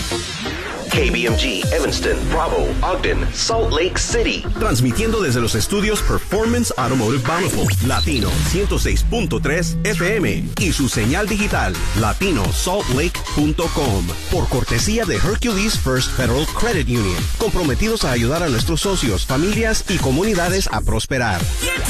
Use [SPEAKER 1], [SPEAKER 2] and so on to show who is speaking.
[SPEAKER 1] KBMG, Evanston, Bravo, Ogden, Salt Lake City. Transmitiendo desde los estudios Performance Automotive Bountiful, Latino 106.3 FM y su señal digital, latinosaltlake.com. Por cortesía de Hercules First Federal Credit Union. Comprometidos a ayudar a nuestros socios, familias y comunidades a prosperar.